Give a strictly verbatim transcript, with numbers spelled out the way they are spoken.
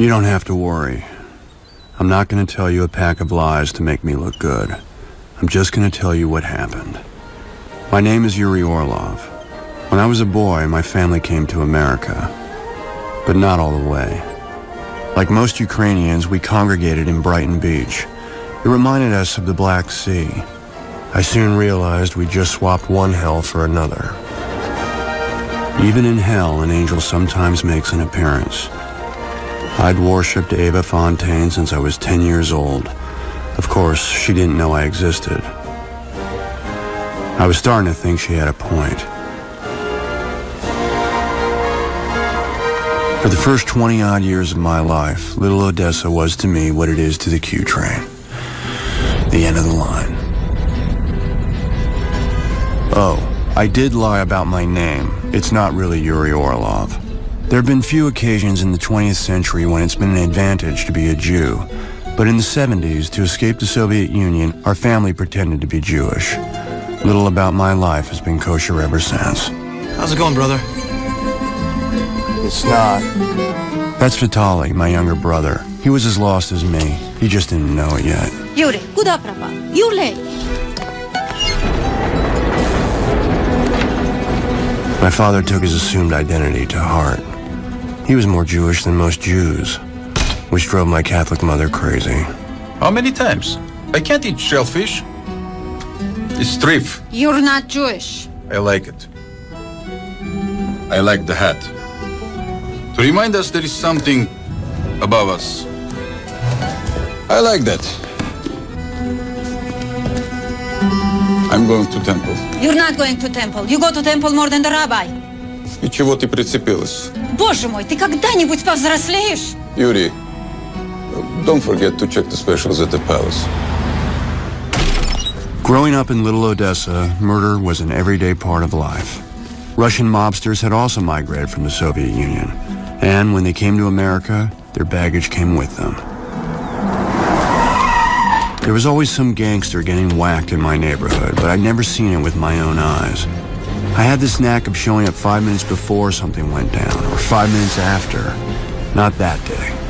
You don't have to worry. I'm not going to tell you a pack of lies to make me look good. I'm just going to tell you what happened. My name is Yuri Orlov. When I was a boy, my family came to America. But not all the way. Like most Ukrainians, we congregated in Brighton Beach. It reminded us of the Black Sea. I soon realized we just swapped one hell for another. Even in hell, an angel sometimes makes an appearance. I'd worshipped Ava Fontaine since I was ten years old. Of course, she didn't know I existed. I was starting to think she had a point. For the first twenty-odd years of my life, Little Odessa was to me what it is to the Q train. The end of the line. Oh, I did lie about my name. It's not really Yuri Orlov. There have been few occasions in the twentieth century when it's been an advantage to be a Jew. But in the seventies, to escape the Soviet Union, our family pretended to be Jewish. Little about my life has been kosher ever since. How's it going, brother? It's not. That's Vitaly, my younger brother. He was as lost as me. He just didn't know it yet. Yuri, куда пропал? Юлей! My father took his assumed identity to heart. He was more Jewish than most Jews, which drove my Catholic mother crazy. How many times? I can't eat shellfish. It's treif. You're not Jewish. I like it. I like the hat. To remind us there is something above us. I like that. I'm going to temple. You're not going to temple. You go to temple more than the rabbi. И чего ты прицепилась? Боже мой, ты когда-нибудь повзрослеешь? Yuri, don't forget to check the specials at the palace. Growing up in Little Odessa, murder was an everyday part of life. Russian mobsters had also migrated from the Soviet Union, and when they came to America, their baggage came with them. There was always some gangster getting whacked in my neighborhood, but I'd never seen it with my own eyes. I had this knack of showing up five minutes before something went down, or five minutes after. Not that day.